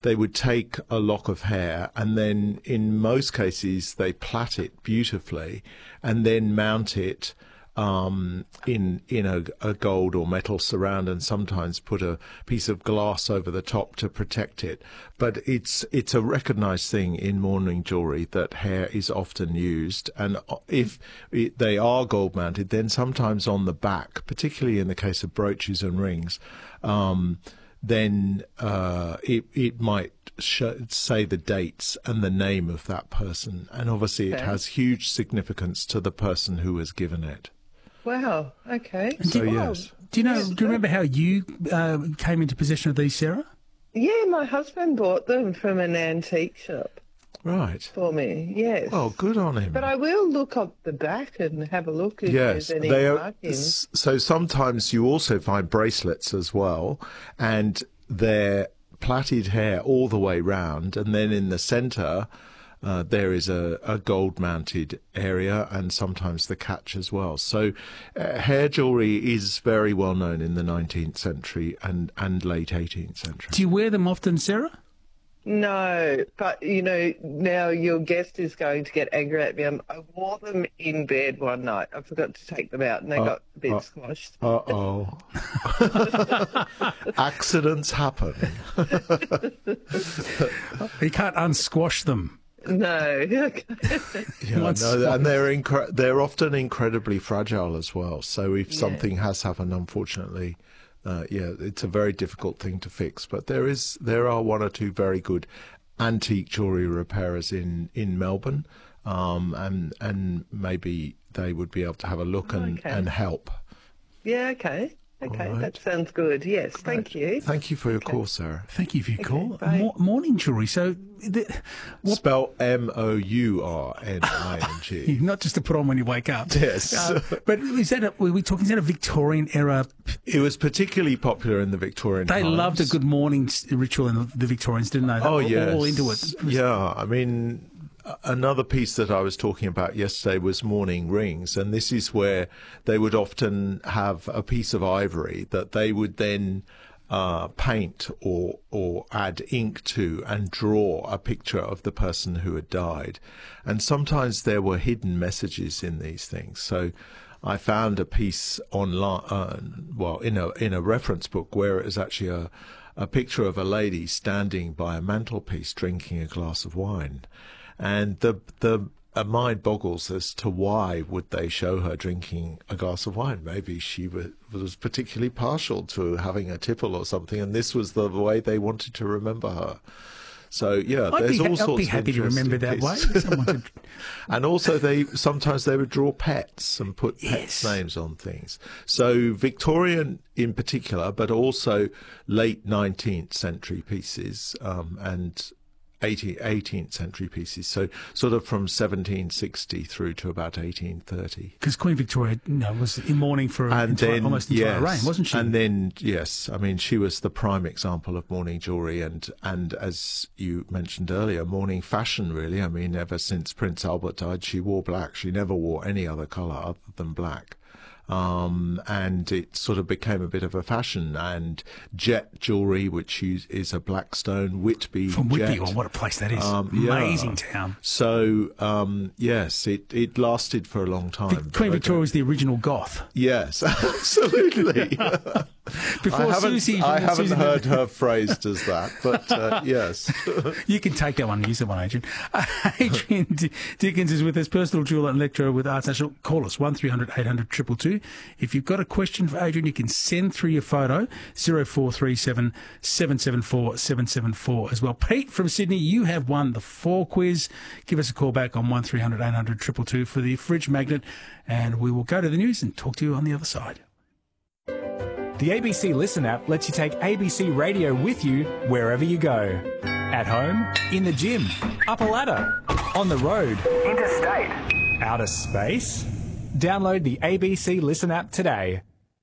they would take a lock of hair and then in most cases they plait it beautifully and then mount it in a gold or metal surround, and sometimes put a piece of glass over the top to protect it. But it's a recognised thing in mourning jewellery that hair is often used, and if they are gold mounted, then sometimes on the back, particularly in the case of brooches and rings, then it might say the dates and the name of that person, and obviously it has huge significance to the person who has given it. Wow. Okay. So yes. Do you remember how you came into possession of these, Sarah? Yeah, my husband bought them from an antique shop. Right. For me, yes. Oh, good on him. But I will look up the back and have a look if there's any markings. So sometimes you also find bracelets as well, and they're plaited hair all the way round, and then in the centre there is a gold-mounted area, and sometimes the catch as well. So hair jewellery is very well known in the 19th century and late 18th century. Do you wear them often, Sarah? No, but, now your guest is going to get angry at me. I wore them in bed one night. I forgot to take them out, and they got a bit squashed. Uh-oh. Accidents happen. You can't unsquash them. No. And they're often incredibly fragile as well. So if something has happened, unfortunately, it's a very difficult thing to fix. But there are one or two very good antique jewellery repairers in Melbourne, and maybe they would be able to have a look and help. Yeah. Okay. Okay, right. That sounds good. Yes, great. Thank you. Thank you for your call, Sarah. Thank you for your call. Mourning jewellery. So, spell MOURNING. Not just to put on when you wake up. Yes. But is that a Victorian era? It was particularly popular in the Victorian times. They loved a good morning ritual in the Victorians, didn't they? Yes. All into it. Yeah, I mean, another piece that I was talking about yesterday was mourning rings, and this is where they would often have a piece of ivory that they would then paint or add ink to and draw a picture of the person who had died. And sometimes there were hidden messages in these things. So I found a piece online, in a reference book, where it was actually a picture of a lady standing by a mantelpiece drinking a glass of wine. And the mind boggles as to why would they show her drinking a glass of wine. Maybe she was particularly partial to having a tipple or something, and this was the way they wanted to remember her. So there's all sorts of. I'd be happy to remember that way. And also, sometimes they would draw pets and put pets' names on things. So Victorian in particular, but also late 19th century pieces and 18th century pieces, so sort of from 1760 through to about 1830. Because Queen Victoria was in mourning for almost the entire reign, wasn't she? And then, yes, I mean, she was the prime example of mourning jewellery and as you mentioned earlier, mourning fashion, really. I mean, ever since Prince Albert died, she wore black. She never wore any other colour other than black. And it sort of became a bit of a fashion. And jet jewellery, which is a black stone, Whitby from Whitby. Jet. Oh, what a place that is! Amazing town. So yes, it lasted for a long time. Queen Victoria was the original goth. Yes, absolutely. Before I haven't heard her phrased as that, but yes. You can take that one and use that one, Adrian. Adrian Dickens is with us, personal jeweller and lecturer with Arts National. Call us 1300 800 222. If you've got a question for Adrian, you can send through your photo 0437 774 774 as well. Pete from Sydney, you have won the 4 quiz. Give us a call back on 1300 800 222 for the fridge magnet, and we will go to the news and talk to you on the other side. The ABC Listen app lets you take ABC Radio with you wherever you go. At home, in the gym, up a ladder, on the road, interstate, outer space. Download the ABC Listen app today.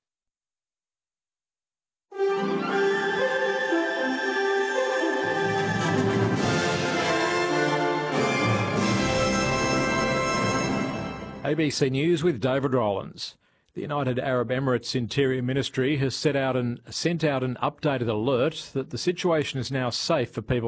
ABC News with David Rollins. The United Arab Emirates Interior Ministry has sent out an updated alert that the situation is now safe for people